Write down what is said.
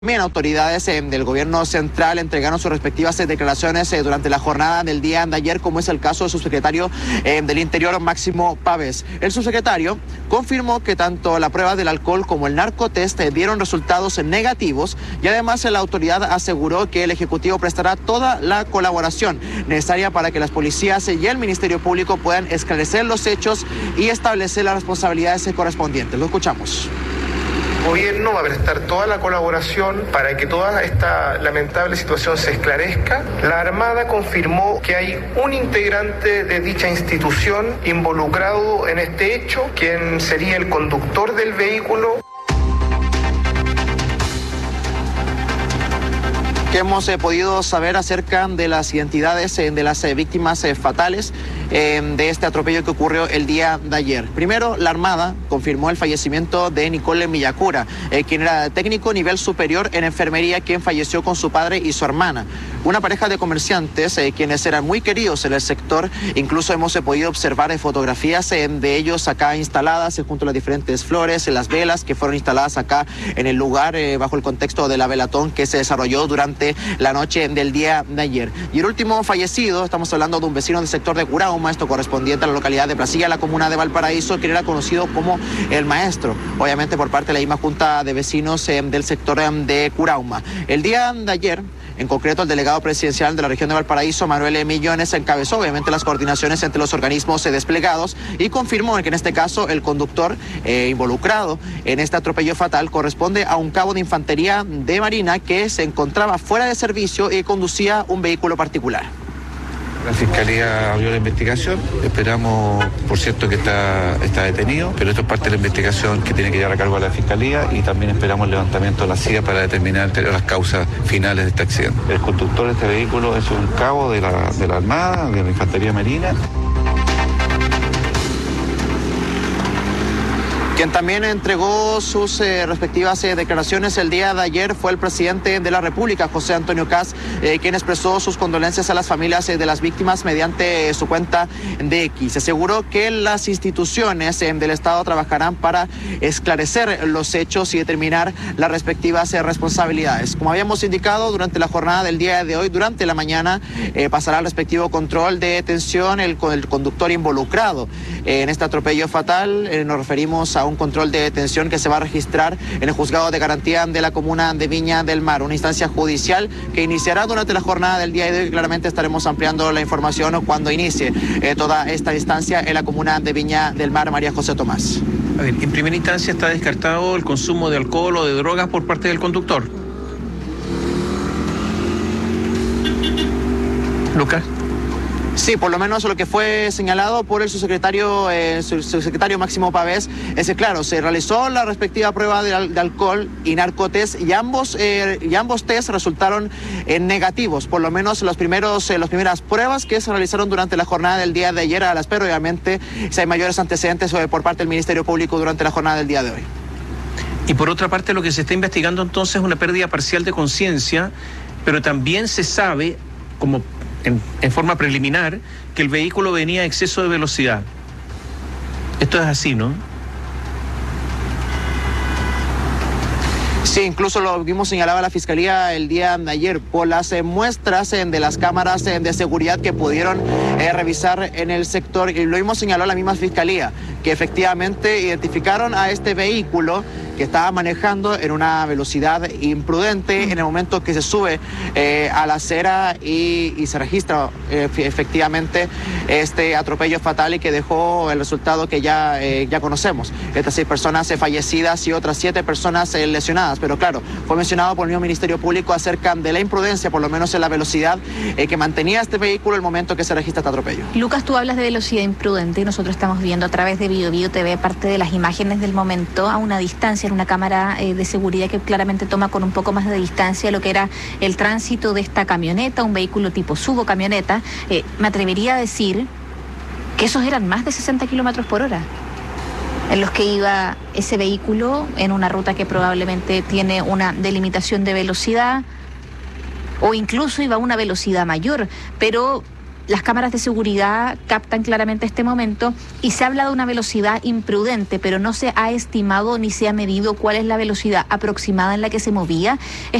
También autoridades del gobierno central entregaron sus respectivas declaraciones durante la jornada del día de ayer, como es el caso del subsecretario del Interior, Máximo Pavés. El subsecretario confirmó que tanto la prueba del alcohol como el narcotest dieron resultados negativos y además la autoridad aseguró que el Ejecutivo prestará toda la colaboración necesaria para que las policías y el Ministerio Público puedan esclarecer los hechos y establecer las responsabilidades correspondientes. Lo escuchamos. El gobierno va a prestar toda la colaboración para que toda esta lamentable situación se esclarezca. La Armada confirmó que hay un integrante de dicha institución involucrado en este hecho, quien sería el conductor del vehículo. Que hemos podido saber acerca de las identidades de las víctimas fatales de este atropello que ocurrió el día de ayer. Primero, la Armada confirmó el fallecimiento de Nicole Millacura, quien era técnico nivel superior en enfermería, quien falleció con su padre y su hermana. Una pareja de comerciantes, quienes eran muy queridos en el sector. Incluso hemos podido observar fotografías de ellos acá instaladas junto a las diferentes flores, las velas que fueron instaladas acá en el lugar bajo el contexto de la velatón que se desarrolló durante la noche del día de ayer. Y el último fallecido, estamos hablando de un vecino del sector de Curauma, esto correspondiente a la localidad de Placilla, la comuna de Valparaíso, quien era conocido como el maestro, obviamente por parte de la misma junta de vecinos del sector de Curauma. El día de ayer, en concreto, el delegado presidencial de la región de Valparaíso, Manuel Millones, encabezó obviamente las coordinaciones entre los organismos desplegados y confirmó que en este caso el conductor involucrado en este atropello fatal corresponde a un cabo de infantería de Marina que se encontraba fuera de servicio y conducía un vehículo particular. La Fiscalía abrió la investigación, esperamos, por cierto, que está detenido, pero esto es parte de la investigación que tiene que llevar a cargo a la Fiscalía y también esperamos el levantamiento de la CIA para determinar las causas finales de este accidente. El conductor de este vehículo es un cabo de la Armada, de la Infantería Marina. Quien también entregó sus respectivas declaraciones el día de ayer fue el presidente de la República, José Antonio Kast, quien expresó sus condolencias a las familias de las víctimas mediante su cuenta de X. Se aseguró que las instituciones del Estado trabajarán para esclarecer los hechos y determinar las respectivas responsabilidades. Como habíamos indicado durante la jornada del día de hoy, durante la mañana pasará el respectivo control de detención el conductor involucrado en este atropello fatal. Nos referimos a un control de detención que se va a registrar en el juzgado de garantía de la comuna de Viña del Mar, una instancia judicial que iniciará durante la jornada del día de hoy. Claramente estaremos ampliando la información cuando inicie toda esta instancia en la comuna de Viña del Mar. María José Tomás. A ver, en primera instancia está descartado el consumo de alcohol o de drogas por parte del conductor. Lucas. Sí, por lo menos lo que fue señalado por el subsecretario Máximo Pavés es que, claro, se realizó la respectiva prueba de alcohol y narcotest y ambos test resultaron negativos, por lo menos las primeras pruebas que se realizaron durante la jornada del día de ayer, a la espera, obviamente, si hay mayores antecedentes por parte del Ministerio Público durante la jornada del día de hoy. Y por otra parte, lo que se está investigando entonces es una pérdida parcial de conciencia, pero también se sabe, como en forma preliminar, que el vehículo venía a exceso de velocidad. Esto es así, ¿no? Sí, incluso lo vimos, señalaba la Fiscalía el día de ayer, por las muestras de las cámaras de seguridad que pudieron revisar en el sector, y lo mismo señaló la misma Fiscalía, que efectivamente identificaron a este vehículo que estaba manejando en una velocidad imprudente en el momento que se sube a la acera y se registra efectivamente este atropello fatal y que dejó el resultado que ya conocemos. Estas 6 personas fallecidas y otras 7 personas lesionadas. Pero claro, fue mencionado por el mismo Ministerio Público acerca de la imprudencia, por lo menos en la velocidad que mantenía este vehículo el momento que se registra este atropello. Lucas, tú hablas de velocidad imprudente y nosotros estamos viendo a través de Bio TV parte de las imágenes del momento a una distancia, en una cámara de seguridad que claramente toma con un poco más de distancia lo que era el tránsito de esta camioneta, un vehículo tipo subo camioneta. Me atrevería a decir que esos eran más de 60 kilómetros por hora en los que iba ese vehículo en una ruta que probablemente tiene una delimitación de velocidad o incluso iba a una velocidad mayor, pero las cámaras de seguridad captan claramente este momento y se habla de una velocidad imprudente, pero no se ha estimado ni se ha medido cuál es la velocidad aproximada en la que se movía.